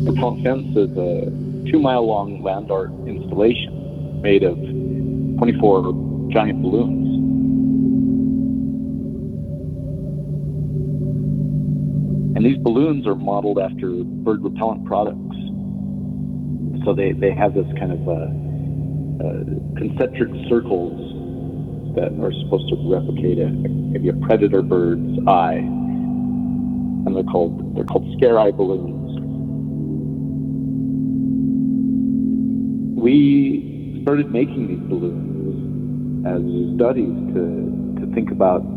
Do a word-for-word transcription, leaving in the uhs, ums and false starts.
The Tall Fence is a two-mile-long land art installation made of twenty-four giant balloons. And these balloons are modeled after bird repellent products. So they, they have this kind of uh, uh, concentric circles that are supposed to replicate a, maybe a predator bird's eye. And they're called, they're called scare eye balloons. We started making these balloons as studies to, to think about